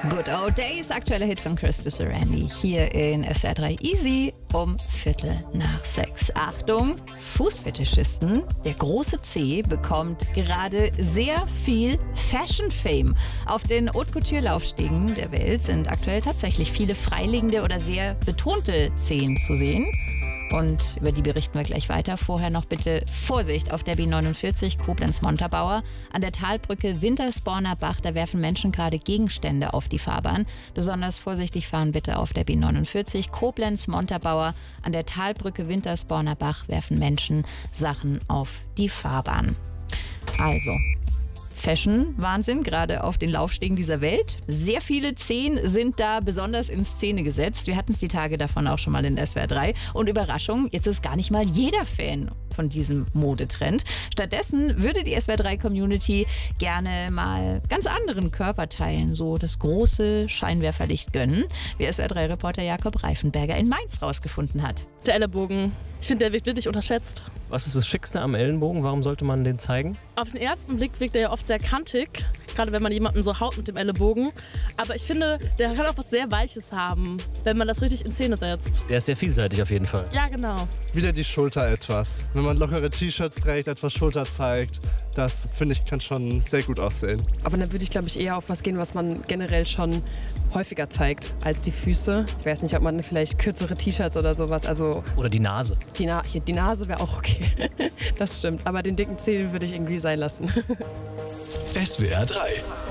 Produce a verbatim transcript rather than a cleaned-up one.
Good Old Days, aktueller Hit von Christopher Randy, hier in S W R drei Easy um Viertel nach sechs. Achtung, Fußfetischisten, der große C bekommt gerade sehr viel Fashion-Fame. Auf den Haute Couture-Laufstegen der Welt sind aktuell tatsächlich viele freiliegende oder sehr betonte Zehen zu sehen. Und über die berichten wir gleich weiter. Vorher noch bitte Vorsicht auf der B neunundvierzig Koblenz-Montabaur. An der Talbrücke Wintersporner Bach, da werfen Menschen gerade Gegenstände auf die Fahrbahn. Besonders vorsichtig fahren bitte auf der B neunundvierzig Koblenz-Montabaur. An der Talbrücke Wintersporner Bach werfen Menschen Sachen auf die Fahrbahn. Also Fashion-Wahnsinn, gerade auf den Laufstegen dieser Welt. Sehr viele Zehen sind da besonders in Szene gesetzt. Wir hatten es die Tage davon auch schon mal in S W R drei. Und Überraschung, jetzt ist gar nicht mal jeder Fan von diesem Modetrend. Stattdessen würde die S W R drei Community gerne mal ganz anderen Körperteilen so das große Scheinwerferlicht gönnen, wie S W R drei Reporter Jakob Reifenberger in Mainz rausgefunden hat. Der Ellenbogen. Ich finde, der wird wirklich unterschätzt. Was ist das Schickste am Ellenbogen? Warum sollte man den zeigen? Auf den ersten Blick wirkt er ja oft sehr kantig, gerade wenn man jemanden so haut mit dem Ellenbogen. Aber ich finde, der kann auch was sehr Weiches haben, wenn man das richtig in Szene setzt. Der ist sehr vielseitig auf jeden Fall. Ja, genau. Wieder die Schulter etwas. Wenn man lockere T-Shirts trägt, etwas Schulter zeigt, das finde ich kann schon sehr gut aussehen. Aber dann würde ich, glaube ich, eher auf was gehen, was man generell schon häufiger zeigt als die Füße. Ich weiß nicht, ob man vielleicht kürzere T-Shirts oder sowas, also... Oder die Nase. Die, Na die Nase wäre auch okay. Das stimmt, aber den dicken Zeh würde ich irgendwie sein lassen. S W R drei